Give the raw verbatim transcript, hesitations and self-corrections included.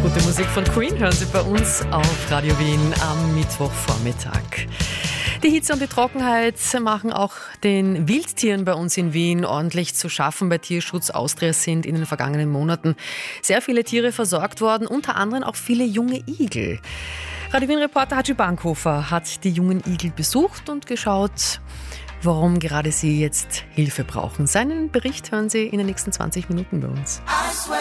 Gute Musik von Queen hören Sie bei uns auf Radio Wien am Mittwochvormittag. Die Hitze und die Trockenheit machen auch den Wildtieren bei uns in Wien ordentlich zu schaffen. Bei Tierschutz Austria sind in den vergangenen Monaten sehr viele Tiere versorgt worden, unter anderem auch viele junge Igel. Radio Wien-Reporter Haji Bankhofer hat die jungen Igel besucht und geschaut, warum gerade sie jetzt Hilfe brauchen. Seinen Bericht hören Sie in den nächsten zwanzig Minuten bei uns.